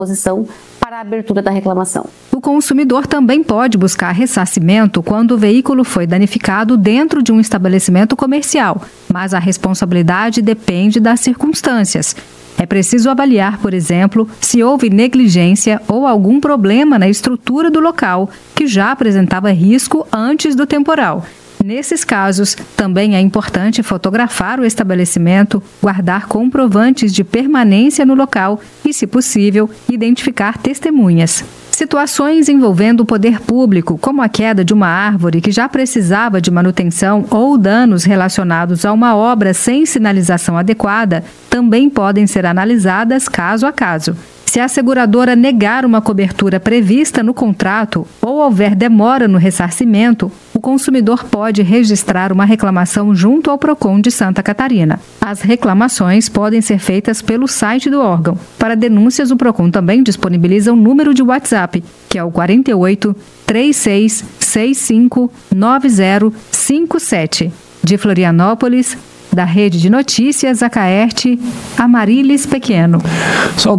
posição para a abertura da reclamação. O consumidor também pode buscar ressarcimento quando o veículo foi danificado dentro de um estabelecimento comercial, mas a responsabilidade depende das circunstâncias. É preciso avaliar, por exemplo, se houve negligência ou algum problema na estrutura do local, que já apresentava risco antes do temporal. Nesses casos, também é importante fotografar o estabelecimento, guardar comprovantes de permanência no local e, se possível, identificar testemunhas. Situações envolvendo o poder público, como a queda de uma árvore que já precisava de manutenção ou danos relacionados a uma obra sem sinalização adequada, também podem ser analisadas caso a caso. Se a seguradora negar uma cobertura prevista no contrato ou houver demora no ressarcimento, o consumidor pode registrar uma reclamação junto ao PROCON de Santa Catarina. As reclamações podem ser feitas pelo site do órgão. Para denúncias, o PROCON também disponibiliza um número de WhatsApp, que é o 48 36 65 9057. De Florianópolis, da Rede de Notícias, Acaerte, Amarilis Pequeno. São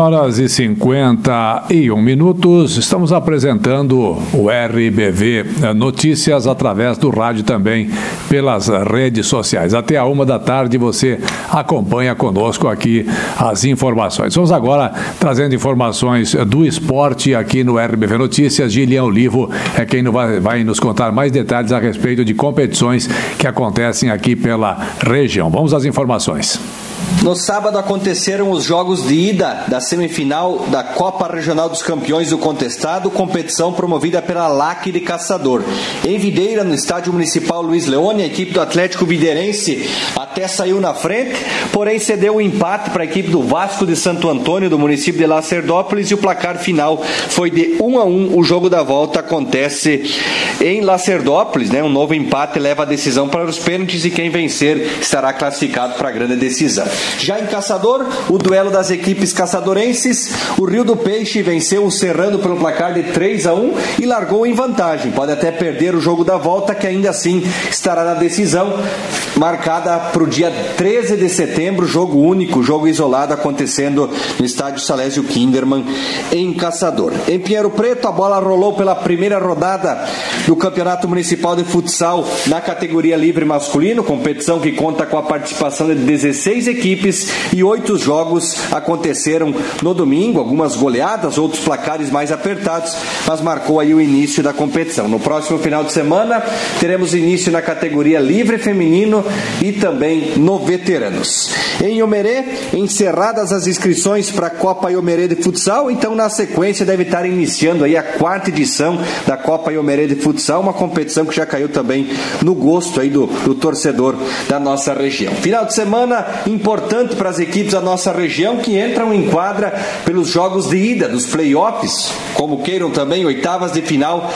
12h51. Estamos apresentando o RBV Notícias através do rádio também, pelas redes sociais. Até a 13h você acompanha conosco aqui as informações. Vamos agora trazendo informações do esporte aqui no RBV Notícias. Gilian Olivo é quem vai nos contar mais detalhes a respeito de competições que acontecem aqui pela região. Vamos às informações. No sábado aconteceram os jogos de ida da semifinal da Copa Regional dos Campeões do Contestado, competição promovida pela LAC de Caçador. Em Videira, no Estádio Municipal Luiz Leone, a equipe do Atlético Videirense até saiu na frente, porém cedeu o empate para a equipe do Vasco de Santo Antônio, do município de Lacerdópolis, e o placar final foi de 1-1. O jogo da volta acontece em Lacerdópolis, né? Um novo empate leva a decisão para os pênaltis e quem vencer estará classificado para a grande decisão. Já em Caçador, o duelo das equipes caçadorenses, o Rio do Peixe venceu o Serrano pelo placar de 3-1 e largou em vantagem. Pode até perder o jogo da volta, que ainda assim estará na decisão, marcada para o dia 13 de setembro, jogo único, jogo isolado, acontecendo no estádio Salésio Kinderman, em Caçador. Em Pinheiro Preto, a bola rolou pela primeira rodada do Campeonato Municipal de Futsal na categoria livre masculino, competição que conta com a participação de 16 equipes e 8 jogos aconteceram no domingo, algumas goleadas, outros placares mais apertados, mas marcou aí o início da competição. No próximo final de semana teremos início na categoria livre feminino e também no veteranos. Em Iomerê, encerradas as inscrições para a Copa Iomerê de Futsal, então na sequência deve estar iniciando aí a 4ª edição da Copa Iomerê de Futsal, uma competição que já caiu também no gosto aí do torcedor da nossa região. Final de semana importante para as equipes da nossa região que entram em quadra pelos jogos de ida dos playoffs, como queiram também, oitavas de final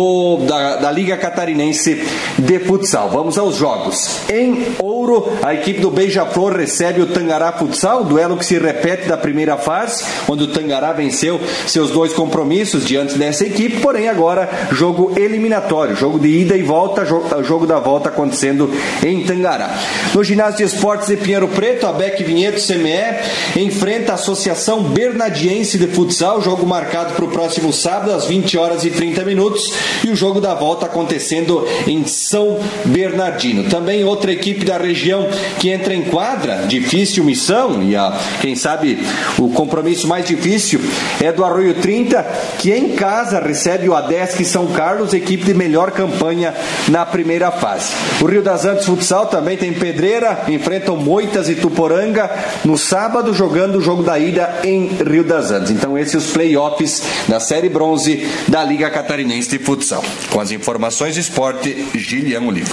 da Liga Catarinense de Futsal. Vamos aos jogos. Em Ouro, a equipe do Beija-Flor recebe o Tangará Futsal, duelo que se repete da primeira fase, onde o Tangará venceu seus 2 compromissos diante dessa equipe, porém agora jogo eliminatório, jogo de ida e volta, jogo da volta acontecendo em Tangará. No ginásio de esportes de Pinheiro Preto, a Beck Vinhedo CME enfrenta a Associação Bernardiense de Futsal, jogo marcado para o próximo sábado às 20h30 e o jogo da volta acontecendo em São Bernardino. Também outra equipe da região que entra em quadra, difícil missão, e quem sabe o compromisso mais difícil é do Arroio 30, que em casa recebe o ADESC São Carlos, equipe de melhor campanha na primeira fase. O Rio das Antas Futsal também tem pedreira, enfrentam Moitas e Tuporanga no sábado, jogando o jogo da ida em Rio das Antas. Então esses os playoffs da Série Bronze da Liga Catarinense de Futsal. Com as informações de esporte, Gilian Olivo.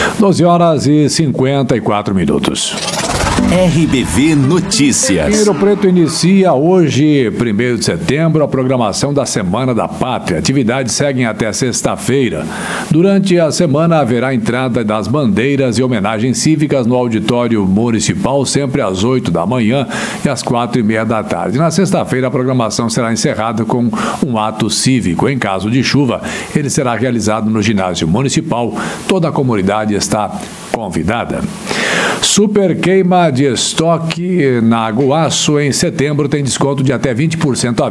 12h54. RBV Notícias. Pinheiro Preto inicia hoje, 1º de setembro, a programação da Semana da Pátria. Atividades seguem até sexta-feira. Durante a semana haverá entrada das bandeiras e homenagens cívicas no auditório municipal, sempre às 8 da manhã e às 4h30 da tarde. Na sexta-feira, a programação será encerrada com um ato cívico. Em caso de chuva, ele será realizado no ginásio municipal. Toda a comunidade está convidada. Super queima de estoque na Aguaço em setembro tem desconto de até 20% à